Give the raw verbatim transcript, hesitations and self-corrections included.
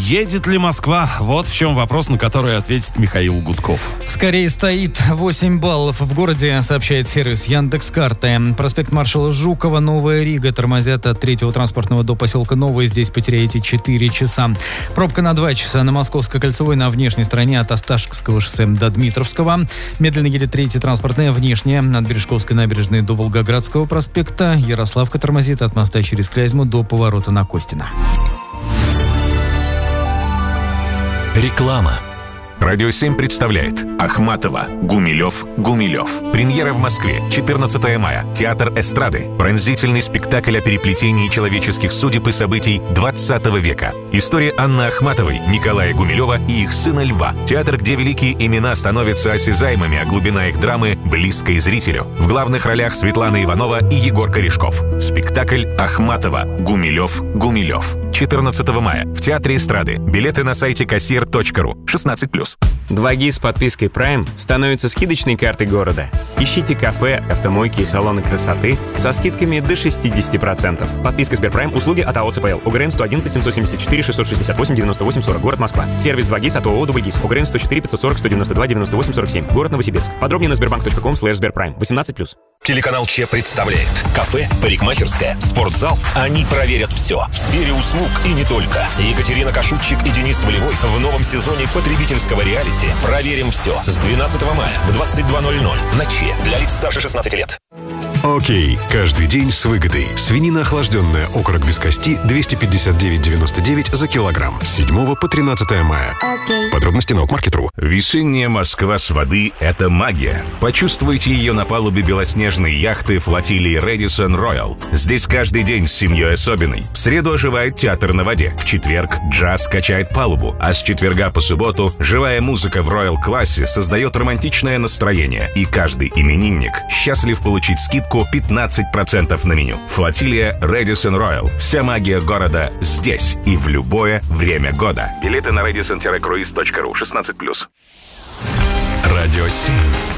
Едет ли Москва? Вот в чем вопрос, на который ответит Михаил Гудков. Скорее стоит восемь баллов в городе, сообщает сервис Яндекс.Карты. Проспект маршала Жукова, Новая Рига. Тормозят от третьего транспортного до поселка Новый. Здесь потеряете четыре часа. Пробка на два часа на Московской кольцевой на внешней стороне от Осташковского шоссе до Дмитровского. Медленно едет третья транспортная внешняя от Бережковской набережной до Волгоградского проспекта. Ярославка тормозит от моста через Клязьму до поворота на Костина. Реклама. Радио семь представляет Ахматова, Гумилев, Гумилев. Премьера в Москве, четырнадцатого мая. Театр эстрады. Пронзительный спектакль о переплетении человеческих судеб и событий двадцатого века. История Анны Ахматовой, Николая Гумилева и их сына Льва. Театр, где великие имена становятся осязаемыми, а глубина их драмы близкой зрителю. В главных ролях Светлана Иванова и Егор Корешков. Спектакль Ахматова, Гумилев, Гумилев. четырнадцатого мая. В Театре эстрады. Билеты на сайте кассир точка ру. шестнадцать плюс. два джи с подпиской Prime становится скидочной картой города. Ищите кафе, автомойки и салоны красоты со скидками до шестьдесят процентов. Подписка Сберпрайм. Услуги от АО ЦПЛ. ОГРН сто одиннадцать семьсот семьдесят четыре шестьсот шестьдесят восемь девяносто восемь сорок. Город Москва. Сервис два джи от ООО Дубльгиз. ОГРН сто четыре пятьсот сорок сто девяносто два девяносто восемь сорок семь. Город Новосибирск. Подробнее на сбербанк точка ком слэш сберпрайм. восемнадцать плюс. Телеканал Че представляет. Кафе, парикмахерская, спортзал. Они проверят все. В сфере услуг и не только. Екатерина Кашубчик и Денис Валевой в новом сезоне потребительского реалити «Проверим все» с двенадцатого мая в двадцать два ноль ноль на Че для лиц старше шестнадцати лет. Окей. Каждый день с выгодой. Свинина охлажденная, окорок без кости, двести пятьдесят девять девяносто девять за килограмм. С седьмого по тринадцатое мая. Окей. Подробности на окмаркет точка ру. Весенняя Москва с воды – это магия. Почувствуйте ее на палубе белоснежной яхты флотилии Radisson Royal. Здесь каждый день с семьей особенный. В среду оживает театр на воде. В четверг джаз качает палубу. А с четверга по субботу живая музыка в Royal-классе создает романтичное настроение. И каждый именинник счастлив получить скидку пятнадцать процентов на меню. Флотилия Radisson Royal. Вся магия города здесь и в любое время года. Билеты на радисон круиз точка ру. шестнадцать плюс. Радио семь.